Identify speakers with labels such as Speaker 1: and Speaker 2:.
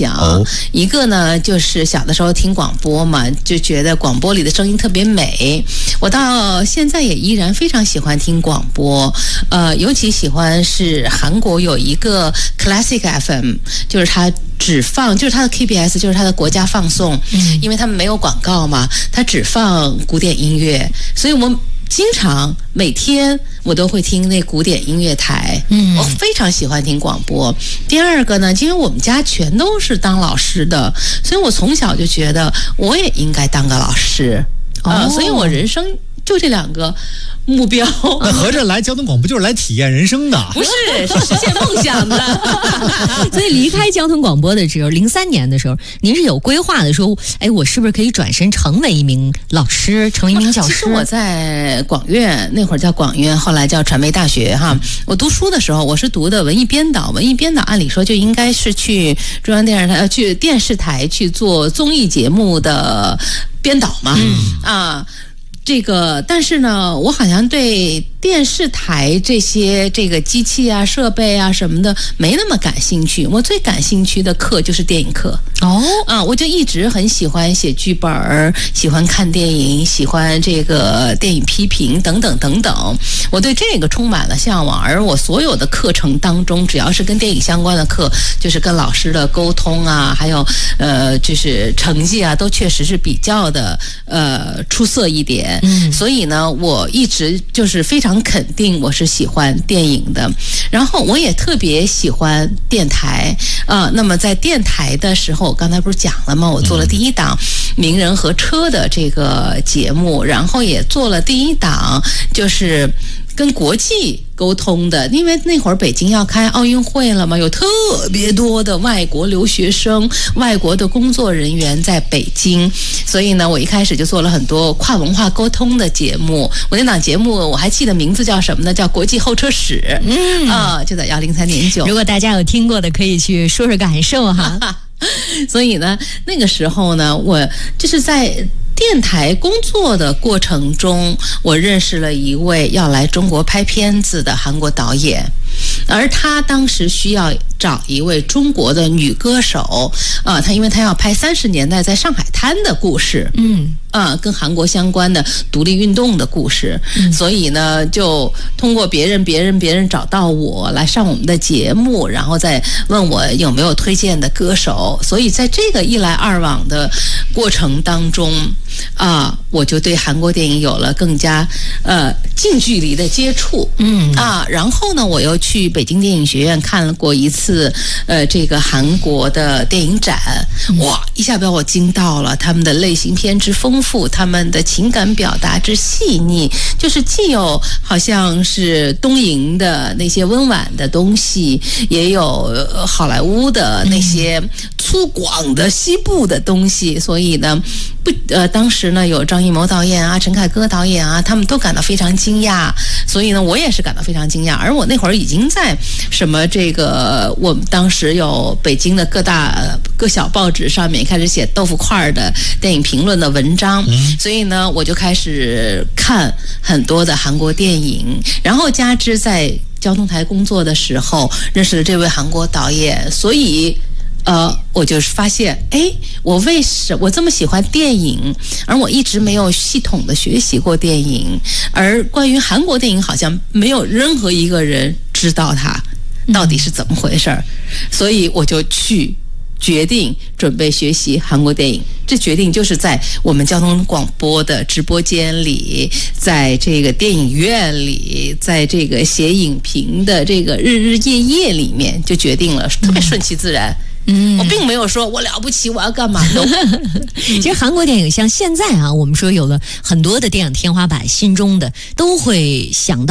Speaker 1: 享。一个呢，就是小的时候听广播嘛，就觉得广播里的声音特别美。我到现在也依然非常喜欢听广播，尤其喜欢是韩国有一个 Classic FM， 就是它只放，就是它的 KBS， 就是它的国家放送，因为他们没有广告嘛，它只放古典音乐，所以我经常每天我都会听那古典音乐台，我非常喜欢听广播。第二个呢，因为我们家全都是当老师的，所以我从小就觉得我也应该当个老师，所以我人生就这2个目标。
Speaker 2: 那合着来交通广播就是来体验人生的？
Speaker 1: 不是，是实现梦想的。
Speaker 3: 所以离开交通广播的时候，03年的时候，您是有规划的说，哎，我是不是可以转身成为一名老师，成为一名教师？
Speaker 1: 其实我在广院，那会儿叫广院，后来叫传媒大学哈。我读书的时候，我是读的文艺编导，文艺编导按理说就应该是去中央电视台、去电视台去做综艺节目的编导嘛，这个，但是呢，我好像对电视台这个机器啊、设备啊什么的没那么感兴趣。我最感兴趣的课就是电影课。我就一直很喜欢写剧本，喜欢看电影，喜欢这个电影批评等等等等。我对这个充满了向往，而我所有的课程当中，只要是跟电影相关的课，就是跟老师的沟通啊，还有就是成绩啊，都确实是比较的出色一点。所以呢，我一直就是非常肯定我是喜欢电影的，然后我也特别喜欢电台那么在电台的时候，我刚才不是讲了吗？我做了第1档名人和车的这个节目，然后也做了第1档就是跟国际沟通的，因为那会儿北京要开奥运会了嘛，有特别多的外国留学生、外国的工作人员在北京，所以呢，我一开始就做了很多跨文化沟通的节目。我那档节目我还记得名字叫什么呢？叫国际候车室，就在103.9。
Speaker 3: 如果大家有听过的，可以去说说感受哈。
Speaker 1: 所以呢，那个时候呢，我就是在电台工作的过程中，我认识了一位要来中国拍片子的韩国导演，而他当时需要找一位中国的女歌手，因为他要拍30年代在上海滩的故事，跟韩国相关的独立运动的故事，所以呢，就通过别人找到我来上我们的节目，然后再问我有没有推荐的歌手，所以在这个一来二往的过程当中，我就对韩国电影有了更加近距离的接触，然后呢，我又去北京电影学院看了过一次这个韩国的电影展，哇，一下把我惊到了，他们的类型片之丰富，他们的情感表达之细腻，就是既有好像是东瀛的那些温婉的东西，也有好莱坞的那些粗犷的西部的东西，所以呢，当时呢有张艺谋导演啊、陈凯歌导演啊，他们都感到非常惊讶，所以呢，我也是感到非常惊讶。而我那会儿已经在什么这个，我们当时有北京的各小报纸上面开始写豆腐块的电影评论的文章，所以呢，我就开始看很多的韩国电影，然后加之在交通台工作的时候认识了这位韩国导演，所以我就是发现，我这么喜欢电影，而我一直没有系统的学习过电影，而关于韩国电影好像没有任何一个人知道它到底是怎么回事儿，所以我就去决定准备学习韩国电影。这决定就是在我们交通广播的直播间里，在这个电影院里，在这个写影评的这个日日夜夜里面就决定了，特别顺其自然。我并没有说我了不起，我要干嘛。
Speaker 3: 其实韩国电影像现在我们说有了很多的电影天花板，心中的都会想到